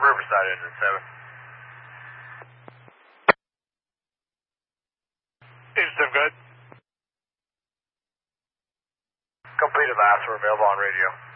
Riverside engine 7. Engine 7, go ahead. Completed last, we're available on radio.